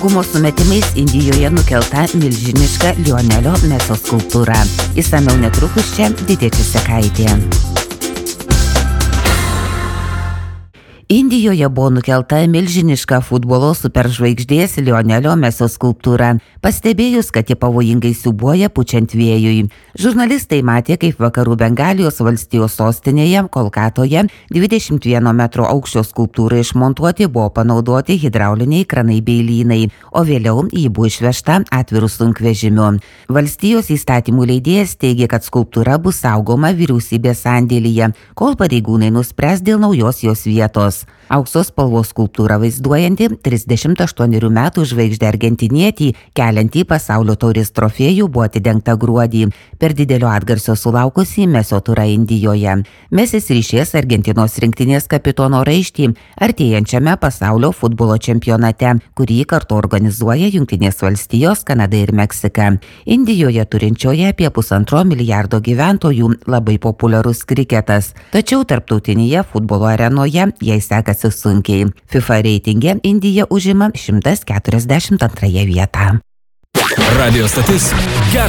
Gumos sumetimais Indijoje nukelta milžiniška Lionelio Mesio skulptūra. Išsamiau netrukus čia Didė Česekaitė. Indijoje buvo nukelta milžiniška futbolo superžvaigždės Lionelio Mesio skulptūra, pastebėjus, kad ji pavojingai siūbuoja pučiant vėjui. Žurnalistai matė, kaip vakarų Bengalijos valstijos sostinėje, Kolkatoje, 21 metro aukščio skulptūrai išmontuoti buvo panaudoti hidrauliniai kranai bei lynai, o vėliau jį buvo išvežta atvirų sunkvežimiu. Valstijos įstatymų leidėjas teigė, kad skulptūra bus saugoma vyriausybės sandėlyje, kol pareigūnai nuspręs dėl naujos jos vietos. Aukso spalvos skulptūra vaizduojanti 38 metų žvaigždę argentinietį, keliantį pasaulio taurės trofėjų, buvo atidengta gruodį, per didelio atgarsio sulaukusį Mesio turą Indijoje. Mesis ryšės Argentinos rinktinės kapitono raištį artėjančiame pasaulio futbolo čempionate, kurį kartu organizuoja Jungtinės valstijos, Kanada ir Meksika. Indijoje turinčioje apie 1,5 milijardo gyventojų labai populiarus kriketas, tačiau tarptautinėje futbolo arenoje jai sekasi sunkiai. FIFA reitinge Indija užima 142 vietą. Radio stotis Geras